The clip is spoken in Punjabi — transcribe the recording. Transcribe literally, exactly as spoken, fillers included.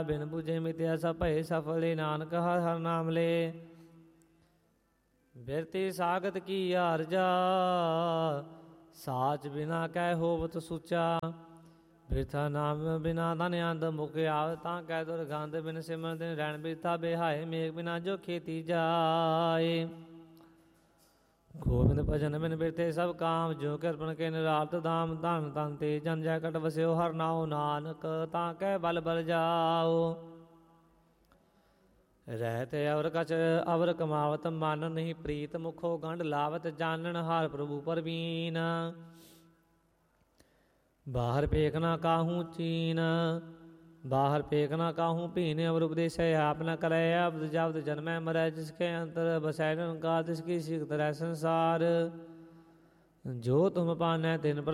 ਬਿਨ ਬੁਝੇ ਮਿਤਿਆ ਸਭ ਭਏ ਸਫਲੇ ਨਾਨਕ ਹਰ ਹਰ ਨਾਮ ਲੈ। ਬਿਰਤੀ ਸਾਗਤ ਕੀ ਆਰਜਾ ਸਾਚ ਬਿਨਾ ਕਹਿ ਹੋਵਤ ਸੁਚਾ। ਬਿਰਥਾ ਨਾਮ ਬਿਨਾ ਧਨ ਅੰਧ ਮੁਖ ਆਵ ਤਾਂ ਕਹਿ ਦੁਰਗੰਧ। ਬਿਨ ਸਿਮਰਨ ਦਿਨ ਰਹਿਣ ਬਿਰਥਾ ਬਿਹਾਏ ਮੇਘ ਬਿਨਾ ਜੋ ਖੇਤੀ ਜਾਏ। ਗੋਬਿੰਦ ਭਜਨ ਬਿਨ ਬਿਰਥੇ ਸਭ ਕਾਮ ਜੋ ਕਿਰਪਨ ਕੇ ਨਿਰਾਲਤ ਦਾਮ। ਧਨ ਤਨ ਤੇ ਜਨ ਜੈ ਕਟ ਵਸਿਓ ਹਰ ਨਾਉ ਨਾਨਕ ਤਾਂ ਕਹਿ ਬਲ ਬਲ ਜਾਓ। ਰਹਿਤ ਅਵਰ ਕਛ ਅਵਰ ਕਮਾਵਤ ਮਨ ਨਹੀਂ ਪ੍ਰੀਤ ਮੁਖੋ ਗੰਢ ਲਾਵਤ ਜਾਨਣ ਹਰ ਪ੍ਰਭੂ ਪਰਬੀਨ। ਬਾਹਰ ਪੇਖ ਨਾ ਕਾਹੂ ਚੀਨ ਬਾਹਰ ਪੇਖ ਨਾ ਕਾਹੂ ਭੀਨ। ਅਵਰ ਉਪਦੇਸੈ ਆਪ ਨ ਕਰੈ ਅਬਦ ਜਬਦ ਜਨਮੈ ਮਰੈ। ਜਿਸਕੇ ਅੰਤਰ ਬਸੈ ਨਿਰੰਕਾਰ ਤਿਸਕੀ ਸਿਖ ਤਰੈ ਸੰਸਾਰ। ਜੋ ਤੁਮ ਪਾਨੈ ਤਿਨ